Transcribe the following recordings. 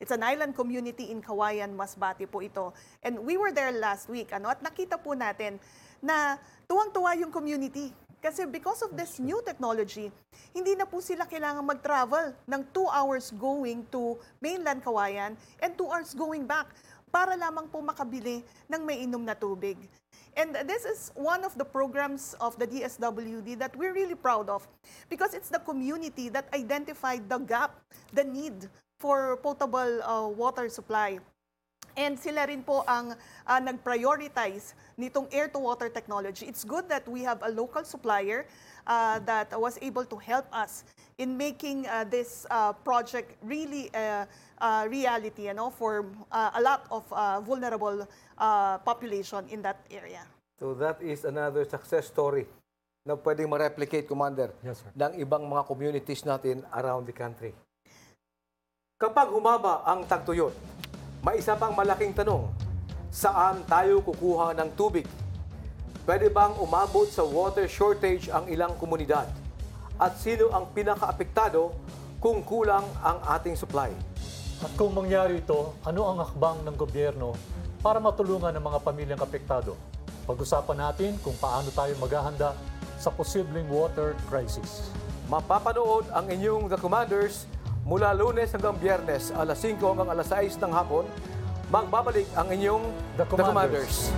It's an island community in Kawayan, Masbate po ito. And we were there last week, at nakita po natin na tuwang-tuwa yung community. Kasi because of this new technology, hindi na po sila kailangan mag-travel ng 2 hours going to mainland Kawayan and 2 hours going back para lamang po makabili ng may inom na tubig. And this is one of the programs of the DSWD that we're really proud of because it's the community that identified the gap, the need for potable water supply. And sila rin po ang nag-prioritize nitong air-to-water technology. It's good that we have a local supplier that was able to help us in making this project really reality, for a lot of vulnerable population in that area. So that is another success story na pwedeng ma-replicate, Commander, Yes, sir. ng ibang mga communities natin around the country. Kapag humaba ang tagtuyot, may isa pang malaking tanong, saan tayo kukuha ng tubig? Pwede bang umabot sa water shortage ang ilang komunidad? At sino ang pinakaapektado kung kulang ang ating supply? At kung mangyari ito, ano ang hakbang ng gobyerno para matulungan ang mga pamilyang apektado? Pag-usapan natin kung paano tayo maghahanda sa posibleng water crisis. Mapapanood ang inyong The Commanders mula Lunes hanggang Biyernes, alas 5 hanggang alas 6 ng hapon. Magbabalik ang inyong The Commanders.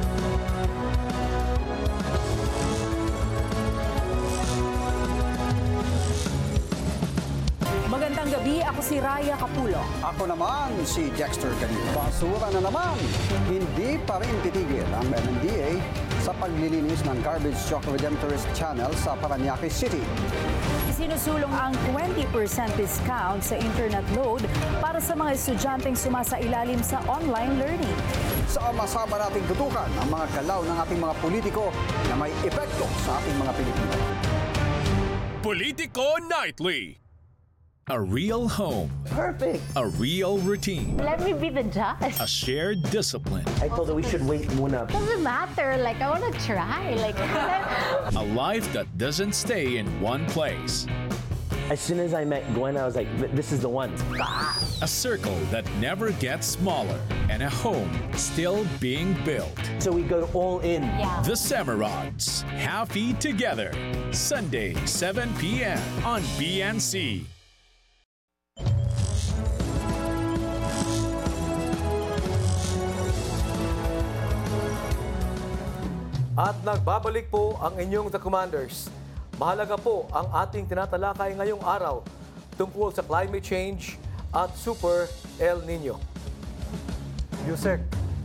Magandang gabi, ako si Raya Capulo. Ako naman si Dexter Canino. Basura na naman. Hindi pa rin titigil ang MMDA sa paglilinis ng Garbage Truck Redemptorist Channel sa Parañaque City. Isinusulong ang 20% discount sa internet load para sa mga estudyanteng sumasailalim sa online learning. Sama-sama nating tutukan ang mga galaw ng ating mga politiko na may epekto sa ating mga Pilipino. Politico Nightly. A real home. Perfect. A real routine. Let me be the judge. A shared discipline. I told her we should wait muna. Doesn't matter. Like, I want to try. Like, A life that doesn't stay in one place. As soon as I met Gwen, I was like, this is the one. A circle that never gets smaller. And a home still being built. So we go all in. yeah. The Semmerods. Happy Together. Sunday, 7 p.m. on BNC. At nagbabalik po ang inyong The Commanders. Mahalaga po ang ating tinatalakay ngayong araw tungkol sa climate change at Super El Nino. Yusek,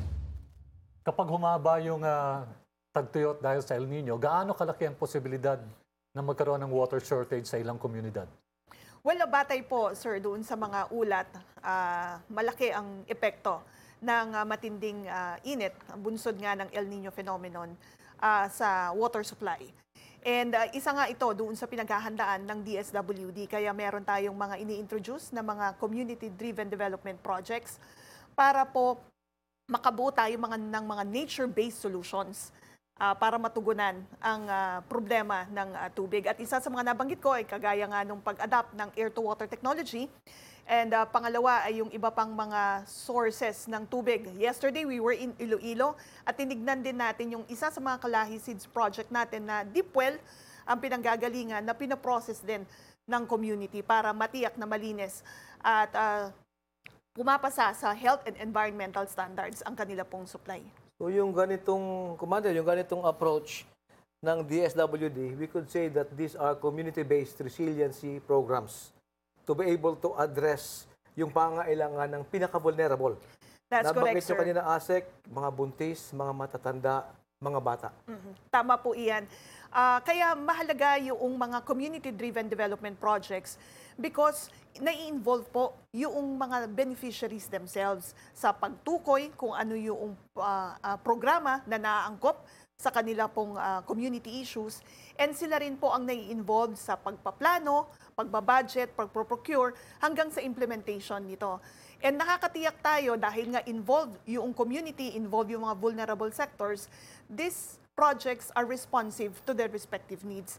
kapag humaba yung tagtuyot dahil sa El Nino, gaano kalaki ang posibilidad na magkaroon ng water shortage sa ilang komunidad? Well, batay po, sir, doon sa mga ulat, malaki ang epekto ng matinding init, bunsod nga ng El Nino phenomenon sa water supply. And isa nga ito doon sa pinaghahandaan ng DSWD, kaya meron tayong mga ini-introduce na mga community-driven development projects para po makabuo tayo ng mga nature-based solutions para matugunan ang problema ng tubig. At isa sa mga nabanggit ko ay kagaya nga nung pag-adapt ng air-to-water technology. And pangalawa ay yung iba pang mga sources ng tubig. Yesterday, we were in Iloilo at tinignan din natin yung isa sa mga Kalahi Seeds project natin na deep well ang pinanggagalingan na pinaprocess din ng community para matiyak na malinis at pumapasa sa health and environmental standards ang kanila pong supply. So yung ganitong, Commander, yung ganitong approach ng DSWD, we could say that these are community-based resiliency programs to be able to address yung pangailangan ng pinaka-vulnerable. That's correct, Nabanggit nyo sir. kanina, ASEC, mga buntis, mga matatanda, mga bata. Tama po iyan. Kaya mahalaga yung mga community-driven development projects because nai-involve po yung mga beneficiaries themselves sa pagtukoy kung ano yung programa na naaangkop sa kanila pong community issues. And sila rin po ang nai-involve sa pagpaplano, pagbabudget, pagpro-procure, hanggang sa implementation nito. And nakakatiyak tayo dahil nga involved yung community, involved yung mga vulnerable sectors, these projects are responsive to their respective needs.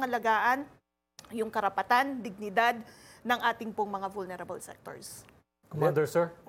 Napapangalagaan yung karapatan, dignidad ng ating pong mga vulnerable sectors. Commander, sir.